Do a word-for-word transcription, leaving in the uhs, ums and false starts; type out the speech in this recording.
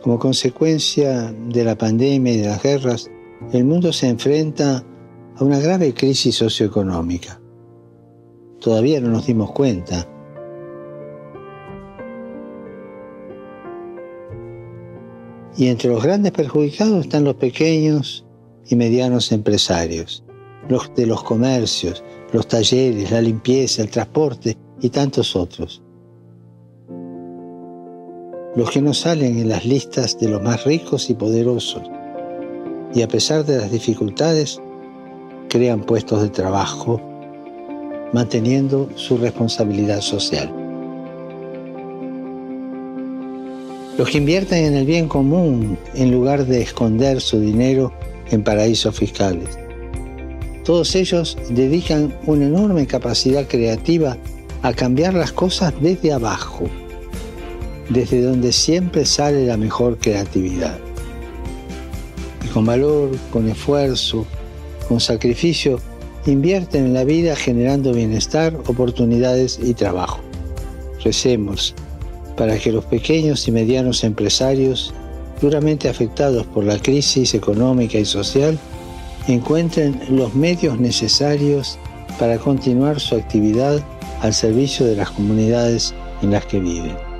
Como consecuencia de la pandemia y de las guerras, el mundo se enfrenta a una grave crisis socioeconómica. Todavía no nos dimos cuenta. Y entre los grandes perjudicados están los pequeños y medianos empresarios, los de los comercios, los talleres, la limpieza, el transporte y tantos otros. Los que no salen en las listas de los más ricos y poderosos, y a pesar de las dificultades, crean puestos de trabajo, manteniendo su responsabilidad social. Los que invierten en el bien común en lugar de esconder su dinero en paraísos fiscales. Todos ellos dedican una enorme capacidad creativa a cambiar las cosas desde abajo, desde donde siempre sale la mejor creatividad. Y con valor, con esfuerzo, con sacrificio, invierten en la vida generando bienestar, oportunidades y trabajo. Recemos para que los pequeños y medianos empresarios, duramente afectados por la crisis económica y social, encuentren los medios necesarios para continuar su actividad al servicio de las comunidades en las que viven.